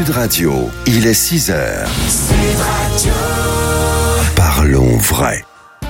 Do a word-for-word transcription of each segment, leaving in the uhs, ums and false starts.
Sud Radio, il est six heures. Sud Radio. Parlons vrai.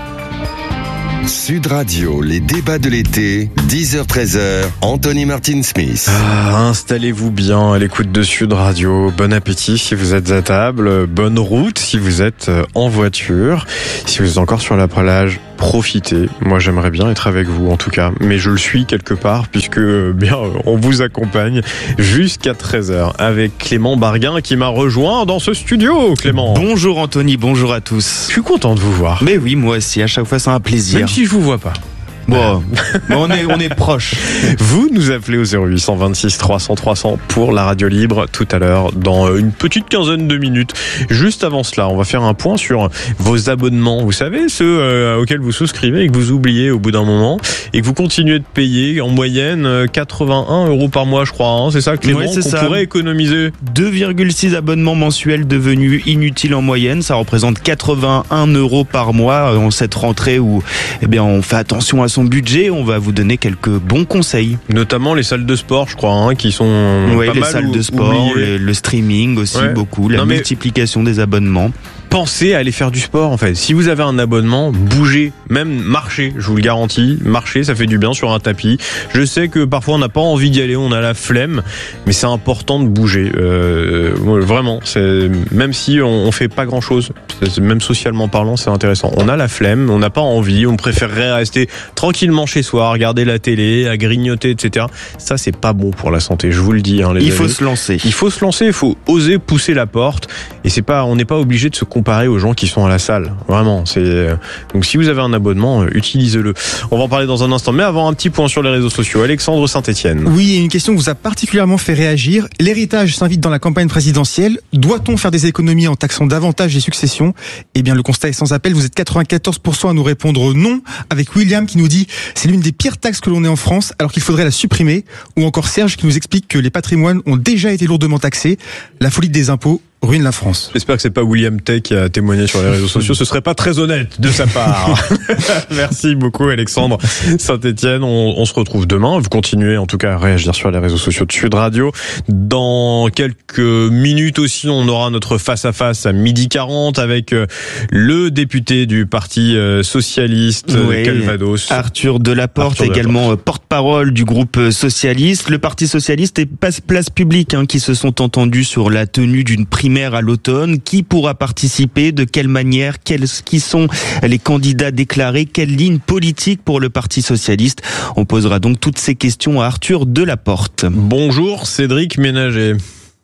Sud Radio, les débats de l'été, dix heures treize heures, Anthony Martin-Smith. Ah, installez-vous bien à l'écoute de Sud Radio. Bon appétit si vous êtes à table. Bonne route si vous êtes en voiture. Si vous êtes encore sur la plage, profitez. Moi, j'aimerais bien être avec vous, en tout cas. Mais je le suis quelque part, puisque, bien, on vous accompagne jusqu'à treize heures avec Clément Barguin qui m'a rejoint dans ce studio. Clément. Bonjour Anthony, bonjour à tous. Je suis content de vous voir. Mais oui, moi aussi, à chaque fois, c'est un plaisir. Même si je vous vois pas. Bon, on est, on est proches. Vous nous appelez au zéro huit vingt-six trois cents trois cents pour la radio libre tout à l'heure dans une petite quinzaine de minutes. Juste avant cela, on va faire un point sur vos abonnements. Vous savez, ceux euh, auxquels vous souscrivez et que vous oubliez au bout d'un moment et que vous continuez de payer en moyenne quatre-vingt-un euros par mois, je crois. Hein, c'est ça, Clément, ouais, c'est qu'on ça. pourrait économiser. deux virgule six abonnements mensuels devenus inutiles en moyenne. Ça représente quatre-vingt-un euros par mois en cette rentrée où, eh bien, on fait attention à son budget, on va vous donner quelques bons conseils. Notamment les salles de sport, je crois, hein, qui sont oui, pas les mal salles de sport, le, le streaming aussi, ouais. beaucoup, la non, multiplication des abonnements. Pensez à aller faire du sport, en fait. Si vous avez un abonnement, bougez, même marchez, je vous le garantis. Marchez, ça fait du bien sur un tapis. Je sais que parfois on n'a pas envie d'y aller, on a la flemme, mais c'est important de bouger. Euh, vraiment, c'est, même si on, on fait pas grand-chose, même socialement parlant, c'est intéressant. On a la flemme, on n'a pas envie, on préférerait rester tranquillement chez soi, regarder la télé, à grignoter, et cetera. Ça, c'est pas bon pour la santé, je vous le dis. Hein, les il amis. faut se lancer. Il faut se lancer, il faut oser pousser la porte. Et c'est pas, on n'est pas obligé de se comparer aux gens qui sont à la salle. Vraiment, c'est donc si vous avez un abonnement, utilisez-le. On va en parler dans un instant, mais avant un petit point sur les réseaux sociaux. Alexandre Saint-Etienne. Oui, une question vous a particulièrement fait réagir. L'héritage s'invite dans la campagne présidentielle. Doit-on faire des économies en taxant davantage les successions ? Eh bien, le constat est sans appel. Vous êtes quatre-vingt-quatorze pour cent à nous répondre non, avec William qui nous dit c'est l'une des pires taxes que l'on ait en France, alors qu'il faudrait la supprimer. Ou encore Serge qui nous explique que les patrimoines ont déjà été lourdement taxés. La folie des impôts ruine la France. J'espère que c'est pas William Tay qui a témoigné sur les réseaux sociaux. Ce serait pas très honnête de sa part. Merci beaucoup, Alexandre Saint-Etienne. On, on se retrouve demain. Vous continuez, en tout cas, à réagir sur les réseaux sociaux de Sud Radio. Dans quelques minutes aussi, on aura notre face-à-face à midi quarante avec le député du Parti socialiste, oui, Calvados. Arthur Delaporte, Arthur également Delaporte. Porte-parole du groupe socialiste. Le Parti socialiste et Place Publique hein, qui se sont entendus sur la tenue d'une primaire à l'automne. Qui pourra participer? De quelle manière? Quels qui sont les candidats déclarés? Quelle ligne politique pour le Parti socialiste? On posera donc toutes ces questions à Arthur Delaporte. Bonjour Cédric Ménager.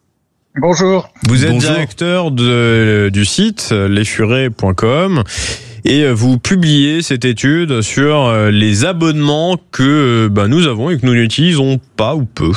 Bonjour. Vous êtes Bonjour. directeur de, du site les furets point com et vous publiez cette étude sur les abonnements que bah, nous avons et que nous n'utilisons pas ou peu.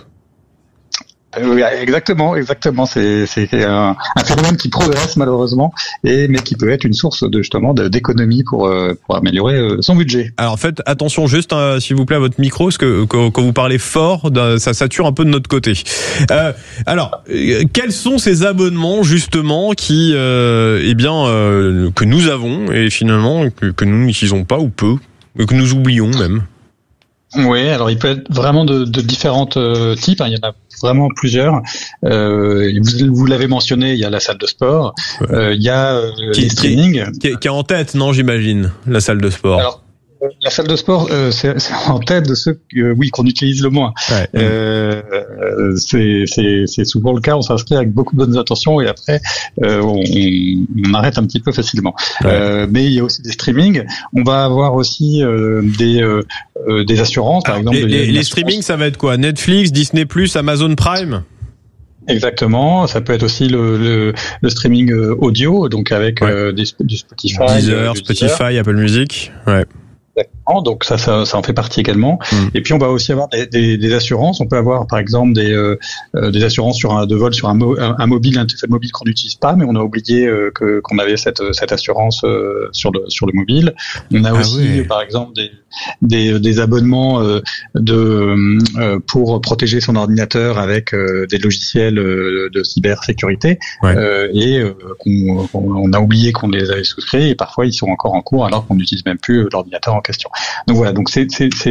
Oui, exactement, exactement. C'est, c'est un, un phénomène qui progresse malheureusement, et mais qui peut être une source de justement de, d'économie pour pour améliorer son budget. Alors faites attention juste, euh, s'il vous plaît, à votre micro, parce que quand, quand vous parlez fort, ça sature un peu de notre côté. Euh, alors, euh, quels sont ces abonnements justement qui, euh, eh bien, euh, que nous avons et finalement que, que nous n'utilisons pas ou peu, que nous oublions même? Oui, alors il peut être vraiment de, de différents euh, types. Hein, il y en a vraiment plusieurs. Euh, vous, vous l'avez mentionné, il y a la salle de sport, ouais. euh, il y a euh, qui, les streamings. Qui, qui, qui est en tête, non, j'imagine, la salle de sport. Alors, la salle de sport, euh, c'est, c'est en tête de ceux que, euh, oui, qu'on utilise le moins. Ouais. Euh, c'est, c'est, c'est souvent le cas. On s'inscrit avec beaucoup de bonnes intentions et après, euh, on, on arrête un petit peu facilement. Ouais. Euh, mais il y a aussi des streamings. On va avoir aussi euh, des, euh, des assurances, par Alors, exemple. Les, les, les streamings, ça va être quoi? Netflix, Disney plus, Amazon Prime? Exactement, ça peut être aussi le, le, le streaming audio, donc avec ouais. euh, des, du Spotify, Deezer, Spotify, Deezer. Apple Music. Ouais. Exactement, donc ça, ça, ça en fait partie également. Mmh. Et puis on va aussi avoir des, des, des assurances. On peut avoir par exemple des, euh, des assurances sur un de vol sur un, mo, un, un mobile, un téléphone mobile qu'on n'utilise pas, mais on a oublié euh, que qu'on avait cette cette assurance euh, sur le sur le mobile. On a ah aussi oui. par exemple des des, des abonnements euh, de euh, pour protéger son ordinateur avec euh, des logiciels euh, de cybersécurité ouais. euh, et euh, qu'on, qu'on a oublié qu'on les avait souscrits et parfois ils sont encore en cours alors qu'on n'utilise même plus l'ordinateur en question. Donc voilà, donc c'est c'est c'est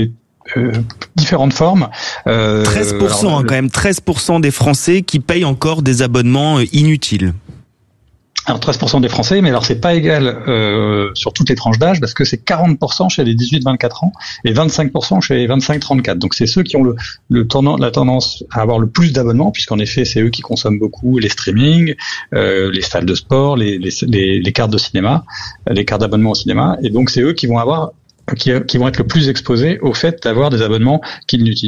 euh, différentes formes. Euh, treize pour cent, alors, hein, le... quand même, treize pour cent des Français qui payent encore des abonnements inutiles. Alors treize pour cent des Français, mais alors c'est pas égal euh, sur toutes les tranches d'âge parce que c'est quarante pour cent chez les dix-huit vingt-quatre ans et vingt-cinq pour cent chez les vingt-cinq trente-quatre. Donc c'est ceux qui ont le, le tendance, la tendance à avoir le plus d'abonnements, puisqu'en effet c'est eux qui consomment beaucoup les streamings, euh, les salles de sport, les, les, les, les cartes de cinéma, les cartes d'abonnement au cinéma, et donc c'est eux qui vont avoir qui, qui vont être le plus exposés au fait d'avoir des abonnements qu'ils n'utilisent